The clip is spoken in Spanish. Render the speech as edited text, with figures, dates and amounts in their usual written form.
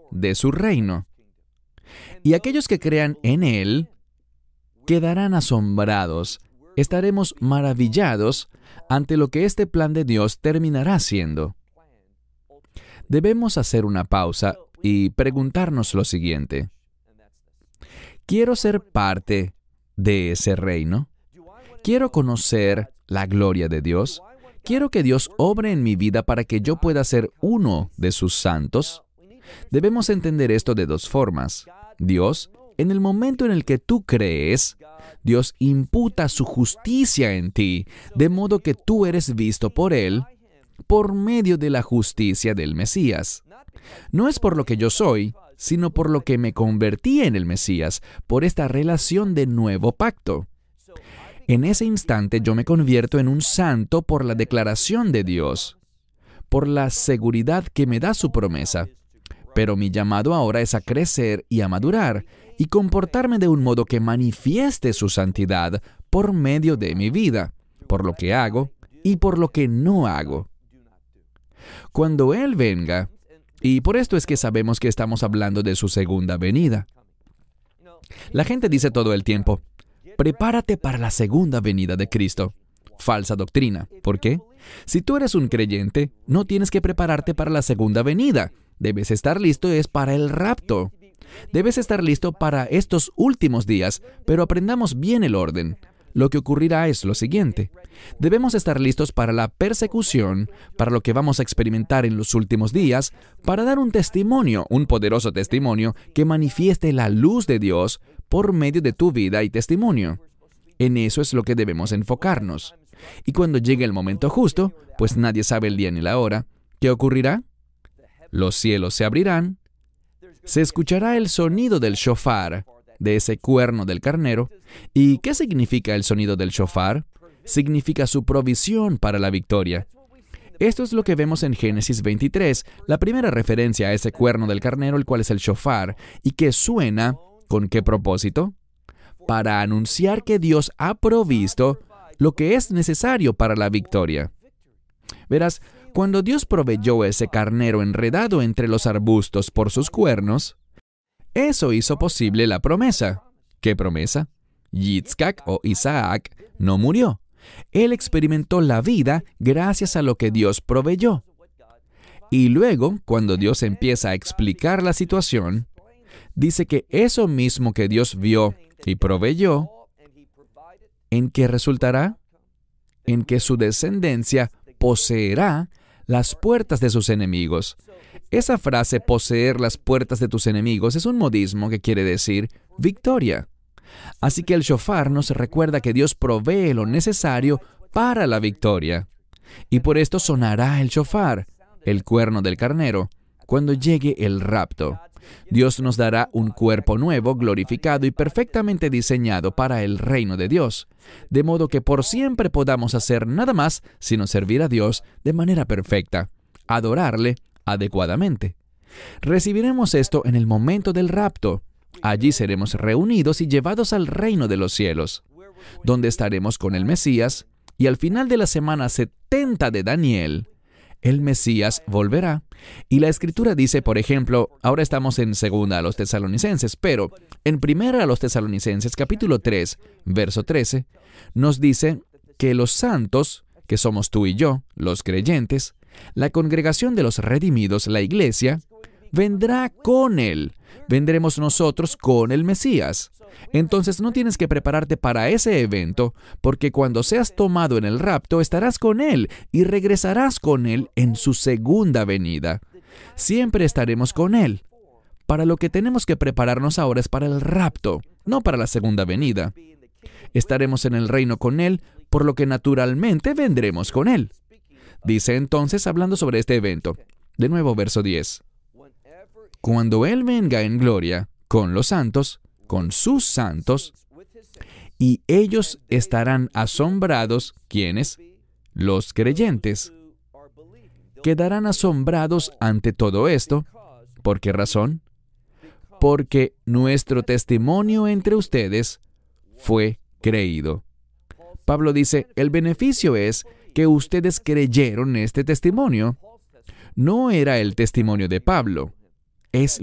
de su reino. Y aquellos que crean en Él quedarán asombrados. Estaremos maravillados ante lo que este plan de Dios terminará siendo. Debemos hacer una pausa y preguntarnos lo siguiente: ¿quiero ser parte de ese reino? ¿Quiero conocer la gloria de Dios? ¿Quiero que Dios obre en mi vida para que yo pueda ser uno de sus santos? Debemos entender esto de dos formas. Dios, en el momento en el que tú crees, Dios imputa su justicia en ti, de modo que tú eres visto por Él por medio de la justicia del Mesías. No es por lo que yo soy, sino por lo que me convertí en el Mesías, por esta relación de nuevo pacto. En ese instante yo me convierto en un santo por la declaración de Dios, por la seguridad que me da su promesa. Pero mi llamado ahora es a crecer y a madurar, y comportarme de un modo que manifieste su santidad por medio de mi vida, por lo que hago y por lo que no hago. Cuando Él venga, y por esto es que sabemos que estamos hablando de su segunda venida. La gente dice todo el tiempo: prepárate para la segunda venida de Cristo. Falsa doctrina. ¿Por qué? Si tú eres un creyente, no tienes que prepararte para la segunda venida. Debes estar listo para el rapto. Debes estar listo para estos últimos días, pero aprendamos bien el orden. Lo que ocurrirá es lo siguiente: debemos estar listos para la persecución, para lo que vamos a experimentar en los últimos días, para dar un testimonio, un poderoso testimonio, que manifieste la luz de Dios por medio de tu vida y testimonio. En eso es lo que debemos enfocarnos. Y cuando llegue el momento justo, pues nadie sabe el día ni la hora, ¿qué ocurrirá? Los cielos se abrirán, se escuchará el sonido del shofar, de ese cuerno del carnero. ¿Y qué significa el sonido del shofar? Significa su provisión para la victoria. Esto es lo que vemos en Génesis 23, la primera referencia a ese cuerno del carnero, el cual es el shofar, y que suena, ¿con qué propósito? Para anunciar que Dios ha provisto lo que es necesario para la victoria. Verás, cuando Dios proveyó ese carnero enredado entre los arbustos por sus cuernos, eso hizo posible la promesa. ¿Qué promesa? Yitzhak o Isaac no murió. Él experimentó la vida gracias a lo que Dios proveyó. Y luego, cuando Dios empieza a explicar la situación, dice que eso mismo que Dios vio y proveyó, ¿en qué resultará? En que su descendencia poseerá las puertas de sus enemigos. Esa frase, poseer las puertas de tus enemigos, es un modismo que quiere decir victoria. Así que el shofar nos recuerda que Dios provee lo necesario para la victoria. Y por esto sonará el shofar, el cuerno del carnero, cuando llegue el rapto. Dios nos dará un cuerpo nuevo, glorificado y perfectamente diseñado para el reino de Dios, de modo que por siempre podamos hacer nada más sino servir a Dios de manera perfecta, adorarle adecuadamente. Recibiremos esto en el momento del rapto. Allí seremos reunidos y llevados al reino de los cielos, donde estaremos con el Mesías, y al final de la semana 70 de Daniel, el Mesías volverá. Y la Escritura dice, por ejemplo, ahora estamos en 2 a los Tesalonicenses, pero en 1 a los Tesalonicenses, capítulo 3, verso 13, nos dice que los santos, que somos tú y yo, los creyentes, la congregación de los redimidos, la iglesia, vendrá con Él. Vendremos nosotros con el Mesías. Entonces no tienes que prepararte para ese evento, porque cuando seas tomado en el rapto estarás con Él y regresarás con Él en su segunda venida. Siempre estaremos con Él. Para lo que tenemos que prepararnos ahora es para el rapto, no para la segunda venida. Estaremos en el reino con Él, por lo que naturalmente vendremos con Él. Dice entonces, hablando sobre este evento, de nuevo verso 10. Cuando Él venga en gloria con los santos, con sus santos, y ellos estarán asombrados, ¿quiénes? Los creyentes. Quedarán asombrados ante todo esto. ¿Por qué razón? Porque nuestro testimonio entre ustedes fue creído. Pablo dice, el beneficio es que ustedes creyeron este testimonio. No era el testimonio de Pablo. Es